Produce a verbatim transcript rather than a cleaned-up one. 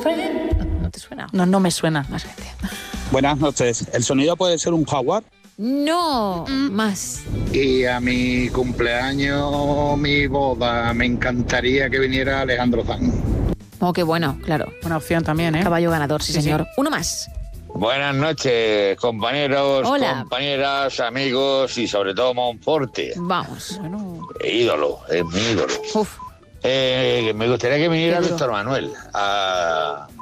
friend. ¿No te suena? No, no me suena. Más gente. Buenas noches. ¿El sonido puede ser un jaguar? No, más. Y a mi cumpleaños, mi boda, me encantaría que viniera Alejandro Sanz. Oh, qué bueno, claro. Buena opción también, ¿eh? Caballo ganador, sí, Sí, señor. sí. Uno más. Buenas noches, compañeros, Hola. compañeras, amigos y sobre todo Monforte. Vamos. Bueno, Ídolo, es mi ídolo. Uf. Eh, me gustaría que viniera Qué duro. Víctor Manuel a,